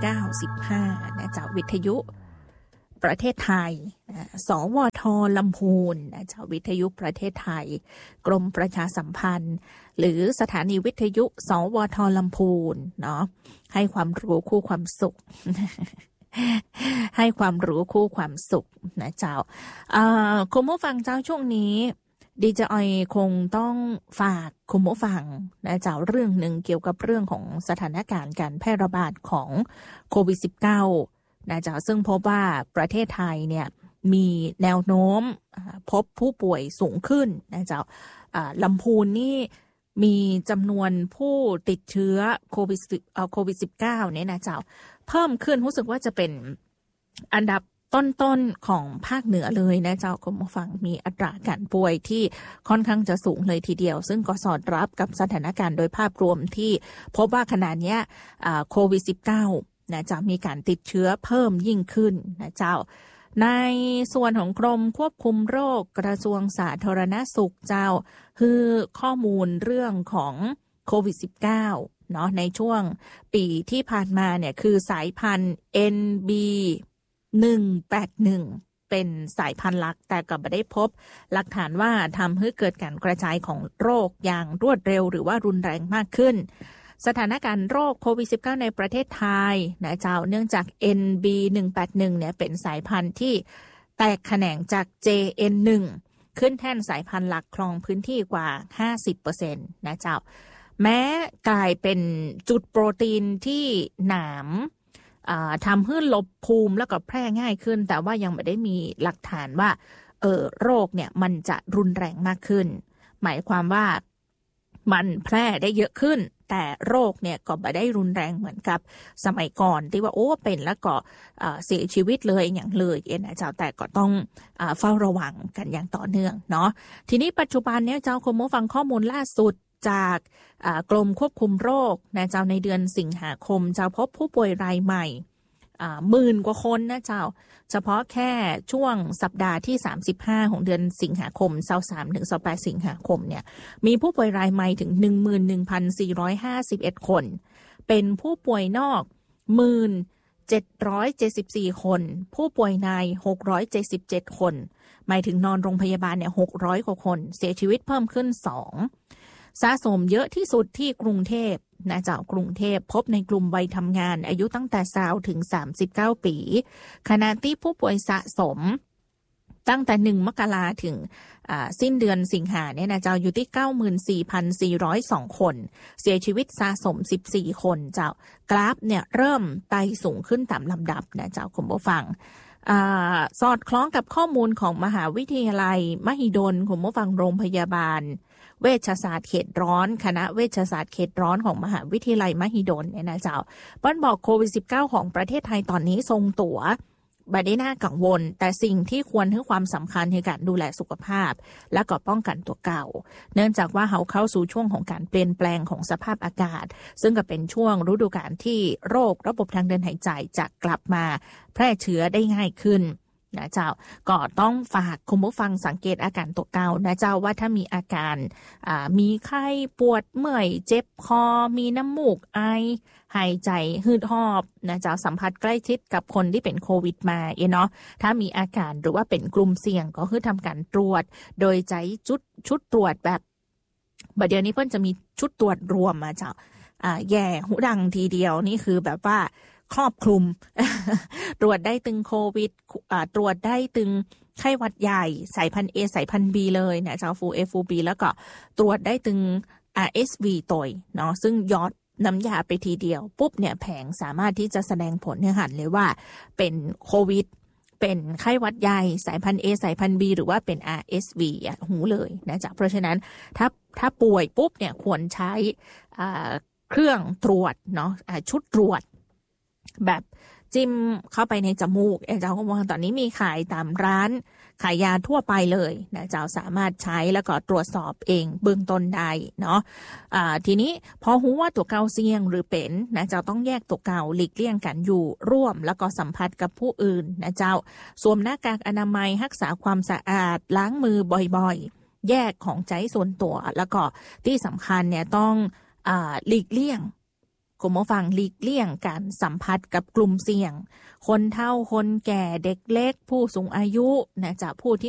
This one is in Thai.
95นะเจ้าวิทยุประเทศไทยสวท.ลำพูนนะเจ้าวิทยุประเทศไทยกรมประชาสัมพันธ์หรือสถานีวิทยุสวท.ลำพูนเนาะให้ความรู้คู่ความสุข ให้ความรู้คู่ความสุขนะเจ้าคุณผู้ฟังเจ้าช่วงนี้ดีเจออยคงต้องฝากคุณผู้ฟังนะเจ้าเรื่องหนึ่งเกี่ยวกับเรื่องของสถานการณ์การแพร่ระบาดของโควิด -19 นะเจ้าซึ่งพบว่าประเทศไทยเนี่ยมีแนวโน้มพบผู้ป่วยสูงขึ้นนะเจ้าลำพูนนี่มีจำนวนผู้ติดเชื้อโควิด -19 เนี่ยนะเจ้าเพิ่มขึ้นรู้สึกว่าจะเป็นอันดับต้นๆของภาคเหนือเลยนะเจ้าคุณผู้ฟังมีอัตราการป่วยที่ค่อนข้างจะสูงเลยทีเดียวซึ่งก็สอดรับกับสถานการณ์โดยภาพรวมที่พบว่าขณะนี้โควิด -19 นะจะมีการติดเชื้อเพิ่มยิ่งขึ้นนะเจ้าในส่วนของกรมควบคุมโรคกระทรวงสาธารณสุขเจ้าคือข้อมูลเรื่องของโควิด -19 เนาะในช่วงปีที่ผ่านมาเนี่ยคือสายพันธุ์ NB181 เป็นสายพันธุ์หลักแต่ก็ไม่ได้พบหลักฐานว่าทำให้เกิดการกระจายของโรคอย่างรวดเร็วหรือว่ารุนแรงมากขึ้นสถานการณ์โรคโควิด -19 ในประเทศไทยนะเจ้าเนื่องจาก NB181 เนี่ยเป็นสายพันธุ์ที่แตกแขนงจาก JN1 ขึ้นแท่นสายพันธุ์หลักครองพื้นที่กว่า 50% นะเจ้าแม้กลายเป็นจุดโปรตีนที่หนามทำให้ลบภูมิแล้วก็แพร่ง่ายขึ้นแต่ว่ายังไม่ได้มีหลักฐานว่าโรคเนี่ยมันจะรุนแรงมากขึ้นหมายความว่ามันแพร่ได้เยอะขึ้นแต่โรคเนี่ยก็ไม่ได้รุนแรงเหมือนกับสมัยก่อนที่ว่าโอ้เป็นแล้วก็เสียชีวิตเลยอย่างเลยนะเจ้าแต่ก็ต้องเฝ้าระวังกันอย่างต่อเนื่องเนาะทีนี้ปัจจุบันเนี่ยเจ้าคุณผู้ฟังข้อมูลล่าสุดจากกรมควบคุมโรคนะเจ้าในเดือนสิงหาคมเจ้าพบผู้ป่วยรายใหม่10,000 กว่าคนนะเจ้าเฉพาะแค่ช่วงสัปดาห์ที่35ของเดือนสิงหาคม23ถึง28สิงหาคมเนี่ยมีผู้ป่วยรายใหม่ถึง 11,451 คนเป็นผู้ป่วยนอก 1,774 คนผู้ป่วยใน677 คนหมายถึงนอนโรงพยาบาลเนี่ย600 กว่าคนเสียชีวิตเพิ่มขึ้น2สะสมเยอะที่สุดที่กรุงเทพนะเจ้ากรุงเทพพบในกลุ่มวัยทำงานอายุตั้งแต่20ถึง39ปีขณะที่ผู้ป่วยสะสมตั้งแต่1 มกราถึงสิ้นเดือนสิงหาเนี่ยนะเจ้าอยู่ที่ 94,402 คนเสียชีวิตสะสม14คนเจ้ากราฟเนี่ยเริ่มไต่สูงขึ้นตามลำดับนะเจ้าคุณผู้ฟังสอดคล้องกับข้อมูลของมหาวิทยาลัยมหิดลคุณผู้ฟังโรงพยาบาลเวชศาสตร์เขตร้อนคณะเวชศาสตร์เขตร้อนของมหาวิทยาลัยมหิดลเนี่ยนะเจ้าป้อนบอกโควิด -19 ของประเทศไทยตอนนี้ทรงตัวไม่ได้น่ากังวลแต่สิ่งที่ควรให้ความสำคัญคือการดูแลสุขภาพและก็ป้องกันตัวเก่าเนื่องจากว่าเราเข้าสู่ช่วงของการเปลี่ยนแปลงของสภาพอากาศซึ่งก็เป็นช่วงฤดูกาลที่โรคระบบทางเดินหายใจจะกลับมาแพร่เชื้อได้ง่ายขึ้นนะเจ้าก็ต้องฝากคุณผู้ฟังสังเกตอาการตัวเก่านะเจ้าว่าถ้ามีอาการมีไข้ปวดเมื่อยเจ็บคอมีน้ำมูกไอหายใจหืดหอบนะเจ้าสัมผัสใกล้ชิดกับคนที่เป็นโควิดมาเนาะถ้ามีอาการหรือว่าเป็นกลุ่มเสี่ยงก็คือทำการตรวจโดยใช้ชุดตรวจแบบเดี๋ยวนี้เพิ่นจะมีชุดตรวจรวมมาเจ้าแย่หูดังทีเดียวนี่คือแบบว่าครอบคลุม ตรวจได้ตึงโควิดตรวจได้ตึงไข้หวัดใหญ่สายพันธุ์ A สายพันธุ์ B เลยนะเจ้าฟูล A ฟูล B แล้วก็ตรวจได้ตึง RSV ตัวเนาะซึ่งยอดน้ำยาไปทีเดียวปุ๊บเนี่ยแผงสามารถที่จะแสดงผลให้เห็นเลยว่าเป็นโควิดเป็นไข้หวัดใหญ่สายพันธุ์ A สายพันธุ์ B หรือว่าเป็น RSV หูเลยนะจ๊ะเพราะฉะนั้นถ้าป่วยปุ๊บเนี่ยควรใช้เครื่องตรวจเนาะชุดตรวจแบบจิ้มเข้าไปในจมูกเจ้าก็บอกตอนนี้มีขายตามร้านขายยาทั่วไปเลยนะเจ้าสามารถใช้แล้วก็ตรวจสอบเองเบื้องต้นได้เนาะทีนี้พอรู้ว่าตัวเก่าเสี่ยงหรือเป็นนะเจ้าต้องแยกตัวเก่าหลีกเลี่ยงกันอยู่ร่วมแล้วก็สัมผัสกับผู้อื่นนะเจ้าสวมหน้ากากอนามัยรักษาความสะอาดล้างมือบ่อยๆแยกของใช้ส่วนตัวแล้วก็ที่สำคัญเนี่ยต้องหลีกเลี่ยงคุณผู้ฟังหลีกเลี่ยงการสัมผัสกับกลุ่มเสี่ยงคนเฒ่าคนแก่เด็กเล็กผู้สูงอายุนะจ๊ะผู้ที่